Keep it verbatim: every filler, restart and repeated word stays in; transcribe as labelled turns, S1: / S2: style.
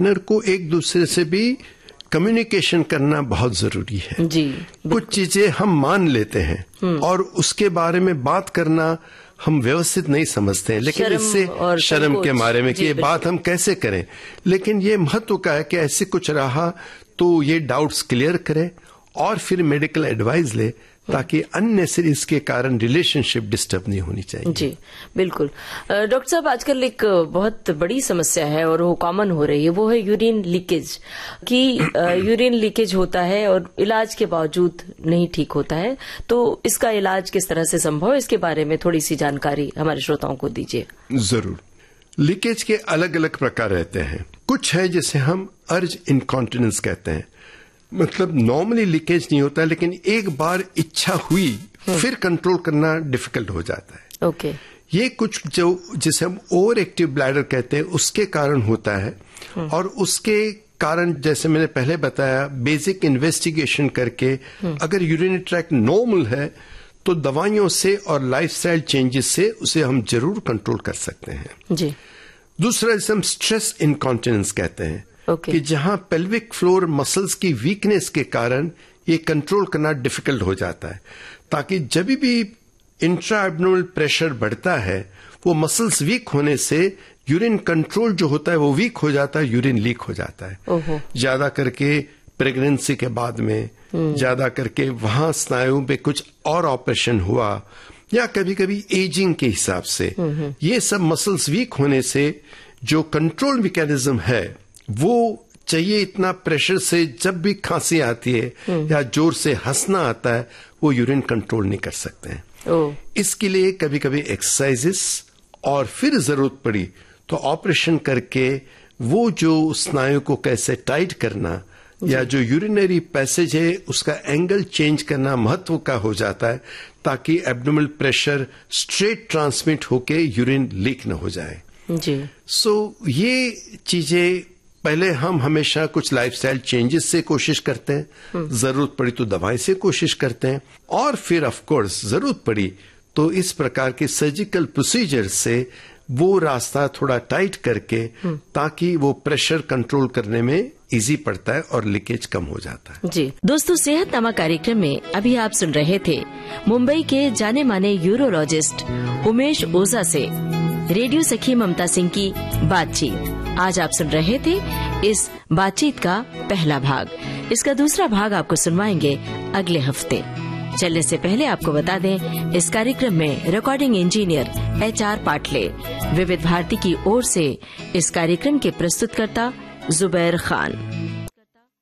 S1: Partner को एक दूसरे से भी कम्युनिकेशन करना बहुत जरूरी है
S2: जी।
S1: कुछ चीजें हम मान लेते हैं और उसके बारे में बात करना हम व्यवस्थित नहीं समझते हैं, लेकिन
S2: शर्म
S1: इससे
S2: और
S1: शर्म के मारे में कि ये
S2: बिल्कुल।
S1: बात हम कैसे करें, लेकिन ये महत्व का है कि ऐसे कुछ रहा तो ये डाउट्स क्लियर करें और फिर मेडिकल एडवाइस ले, ताकि अननेसेसरी इसके कारण रिलेशनशिप डिस्टर्ब नहीं होनी चाहिए।
S2: जी बिल्कुल। डॉक्टर साहब, आजकल एक बहुत बड़ी समस्या है और वो कॉमन हो रही है, वो है यूरिन लीकेज कि यूरिन लीकेज होता है और इलाज के बावजूद नहीं ठीक होता है। तो इसका इलाज किस तरह से संभव है, इसके बारे में थोड़ी सी जानकारी हमारे श्रोताओं को दीजिए।
S1: जरूर। लीकेज के अलग अलग प्रकार रहते हैं। कुछ है जिसे हम अर्ज इनकॉन्टिनेंस कहते हैं, मतलब नॉर्मली लीकेज नहीं होता, लेकिन एक बार इच्छा हुई फिर कंट्रोल करना डिफिकल्ट हो जाता है।
S2: Okay okay.
S1: ये कुछ जो जिसे हम ओवर एक्टिव ब्लैडर कहते हैं उसके कारण होता है, और उसके कारण जैसे मैंने पहले बताया बेसिक इन्वेस्टिगेशन करके अगर यूरिनरी ट्रैक्ट नॉर्मल है तो दवाइयों से और लाइफस्टाइल चेंजेस से उसे हम जरूर कंट्रोल कर सकते हैं।
S2: जी।
S1: दूसरा जिसे हम स्ट्रेस इनकॉन्टिनेंस कहते हैं
S2: okay.
S1: कि जहां पेल्विक फ्लोर मसल्स की वीकनेस के कारण ये कंट्रोल करना डिफिकल्ट हो जाता है, ताकि जब भी इंट्रा एब्डोमिनल प्रेशर बढ़ता है वो मसल्स वीक होने से यूरिन कंट्रोल जो होता है वो वीक हो जाता है, यूरिन लीक हो जाता है।
S2: ओहो।
S1: ज्यादा करके प्रेगनेंसी के बाद में, ज्यादा करके वहां स्नायु पे कुछ और ऑपरेशन हुआ, या कभी कभी एजिंग के हिसाब से ये सब मसल्स वीक होने से जो कंट्रोल मैकेनिज्म है वो चाहिए इतना प्रेशर से जब भी खांसी आती है या जोर से हंसना आता है वो यूरिन कंट्रोल नहीं कर सकते हैं।
S2: ओ।
S1: इसके लिए कभी कभी एक्सरसाइजेस और फिर जरूरत पड़ी तो ऑपरेशन करके वो जो स्नायु को कैसे टाइट करना या जो यूरिनरी पैसेज है उसका एंगल चेंज करना महत्व का हो जाता है, ताकि एब्डोमिनल प्रेशर स्ट्रेट ट्रांसमिट होके यूरिन लीक न हो जाए।
S2: जी।
S1: सो so, ये चीजें पहले हम हमेशा कुछ लाइफस्टाइल चेंजेस से कोशिश करते हैं, जरूरत पड़ी तो दवाई से कोशिश करते हैं, और फिर ऑफ कोर्स जरूरत पड़ी तो इस प्रकार के सर्जिकल प्रोसीजर से वो रास्ता थोड़ा टाइट करके ताकि वो प्रेशर कंट्रोल करने में इजी पड़ता है और लीकेज कम हो जाता है।
S2: जी दोस्तों, सेहतनामा कार्यक्रम में अभी आप सुन रहे थे मुंबई के जाने माने यूरोलॉजिस्ट उमेश ओझा से रेडियो सखी ममता सिंह की बातचीत। आज आप सुन रहे थे इस बातचीत का पहला भाग। इसका दूसरा भाग आपको सुनवाएंगे अगले हफ्ते। चलने से पहले आपको बता दें, इस कार्यक्रम में recording engineer H R Patle, विविध भारती की ओर से इस कार्यक्रम के प्रस्तुतकर्ता जुबैर खान।